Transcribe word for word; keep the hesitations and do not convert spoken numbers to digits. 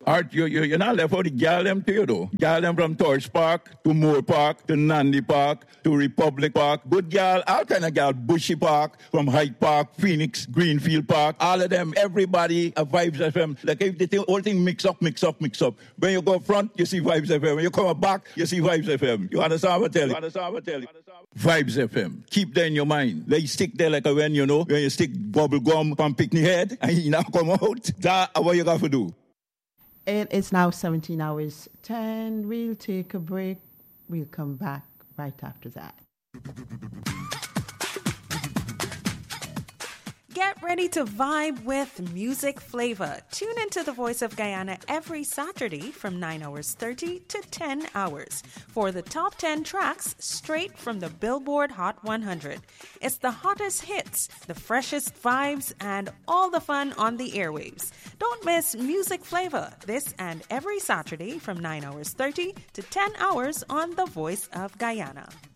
Art, you, you, you're not left out the girl them too, though. Girl them from Torch Park to Moore Park to Nandi Park to Republic Park. Good girl, all kind of girl. Bushy Park, from Hyde Park, Phoenix, Greenfield Park. All of them, everybody, a Vibes F M. Like if the thing, whole thing mix up, mix up, mix up. When you go front, you see Vibes F M. When you come back, you see Vibes F M. You understand what I tell you? You understand what I tell you? Vibes F M. Keep that in your mind. Let you stick there like a when, you know, when you stick bubble gum from picnic head and you now come out. That's what you got to do. It is now seventeen hours ten. We'll take a break. We'll come back right after that. Get ready to vibe with Music Flavor. Tune into the Voice of Guyana every Saturday from nine hours thirty to ten hours for the top ten tracks straight from the Billboard Hot one hundred. It's the hottest hits, the freshest vibes, and all the fun on the airwaves. Don't miss Music Flavor this and every Saturday from nine hours thirty to ten hours on the Voice of Guyana.